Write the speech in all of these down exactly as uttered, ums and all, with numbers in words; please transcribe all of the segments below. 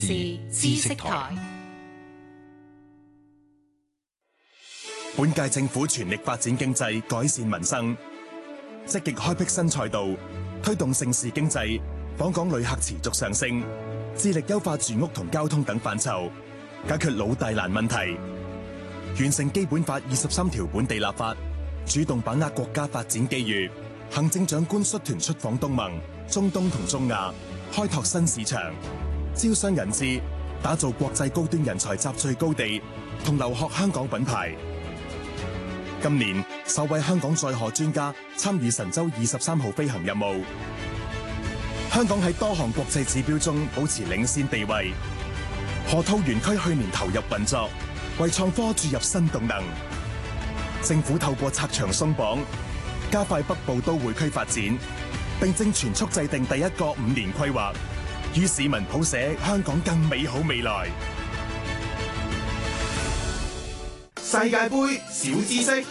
是知識台。 本屆政府全力發展經濟，改善民生，積極開闢新賽道，推動盛事經濟，訪港旅客持續上升，致力優化住屋同交通等範疇，解決老大難問題，完成基本法二十三條本地立法，主動把握國家發展機遇。行政長官率團出訪東盟、中東同中亞，開拓新市場，招商引資，打造國際高端人才集聚高地，同留學香港品牌。今年首位香港載荷專家參與神舟二十三號飛行任務，香港喺多項國際指標中保持領先地位。河套園區去年投入運作，為創科注入新動能。政府透過拆牆鬆綁，加快北部都會區發展，並正全速制定第一個五年規劃，與市民譜寫香港更美好未來。 世界盃小知識。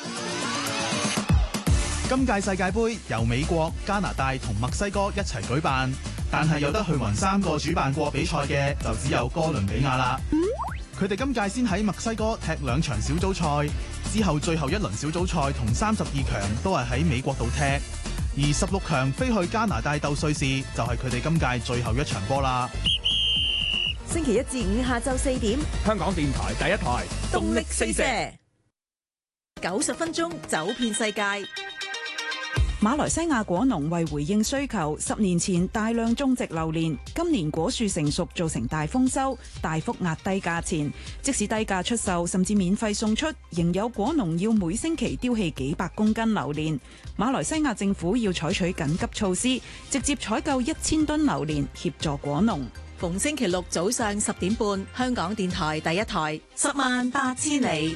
今屆世界盃由美國、加拿大同墨西哥一齊舉辦，但係有得去勻三個主辦過比賽嘅就只有哥倫比亞啦。佢哋今屆先喺墨西哥踢兩場小組賽，之後最後一輪小組賽同三十二強都係喺美國度踢，而十六強飛去加拿大鬥瑞士就係佢哋今屆最後一場波啦。 星期一至五下晝四點， 香港電台第一台動力四射，九十分鐘走遍世界。馬來西亞果農為回應需求，十年前大量種植榴蓮，今年果樹成熟造成大豐收，大幅壓低價錢。即使低價出售，甚至免費送出，仍有果農要每星期丟棄幾百公斤榴蓮。馬來西亞政府要採取緊急措施，直接採購一千噸榴蓮協助果農。逢星期六早上十點半，香港電台第一台，十萬八千里。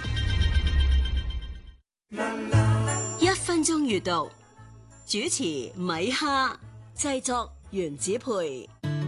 一分鐘閱讀。主持米哈，製作原子培。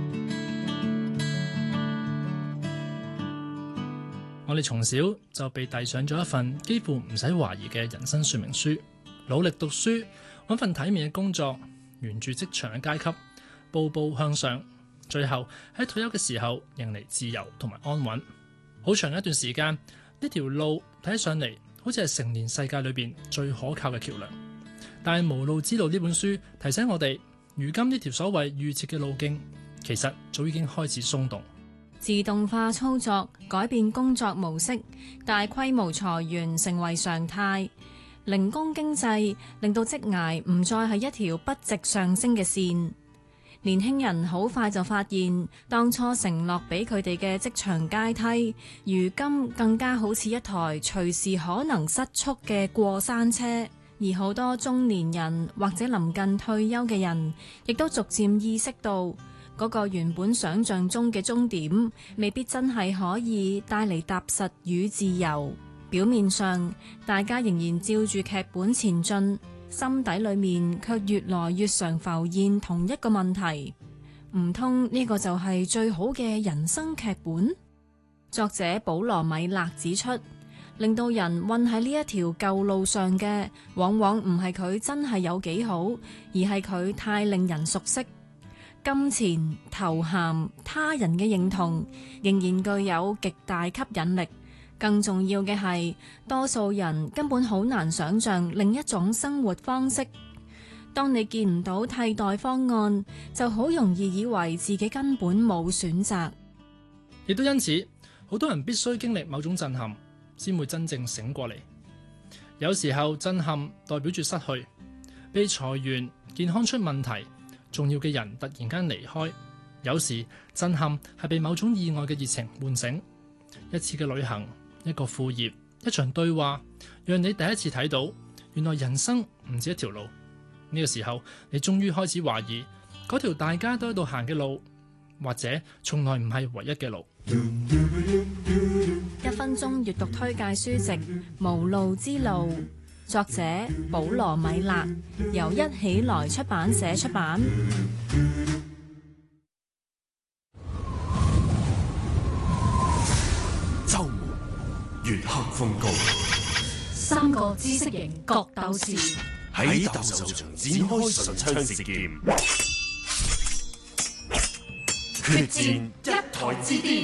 我哋從小就被遞上咗一份幾乎唔使懷疑嘅人生說明書，努力讀書，搵份體面嘅工作，沿住職場嘅階級，步步向上，最後喺退休嘅時候迎嚟自由同埋安穩。好長一段時間，呢條路睇上嚟好似係成年世界裏邊最可靠嘅橋樑。但係《無路之路》呢本書提醒我哋，如今呢條所謂預設嘅路徑，其實早已經開始鬆動。 自動化操作改變工作模式，大規模裁員成為常態，零工經濟令到職涯唔再係一條不直上升嘅線。年輕人好快就發現，當初承諾俾佢哋嘅職場階梯，如今更加好似一台隨時可能失速嘅過山車。而好多中年人或者臨近退休嘅人，亦都逐漸意識到嗰個原本想象中嘅終點，未必真係可以帶嚟踏實與自由。表面上大家仍然照住劇本前進，心底裏面卻越來越常浮現同一個問題：唔通呢個就係最好嘅人生劇本？作者保羅米勒指出，令到人困喺呢一條舊路上嘅，往往唔係佢真係有幾好，而係佢太令人熟悉。金錢、頭銜、他人嘅認同，仍然具有極大吸引力。更重要嘅係，多數人根本好難想像另一種生活方式。當你見唔到替代方案，就好容易以為自己根本冇選擇。 亦都因此，好多人必須經歷某種震撼，先會真正醒過嚟。有時候震撼代表住失去，被裁員、健康出問題、重要嘅人突然間離開。有時震撼係被某種意外嘅熱情喚醒，一次嘅旅行，一個副業，一場對話，讓你第一次睇到原來人生唔止一條路。呢個時候，你終於開始懷疑嗰條大家都喺度行嘅路，或者從來唔係唯一嘅路。 一分鐘閱讀推介書籍《無路之路》，作者保羅米勒，由一起來出版社出版。 周末月黑風高， 三個知識型角鬥士喺鬥獸場展開唇槍舌劍，決戰一台之巔。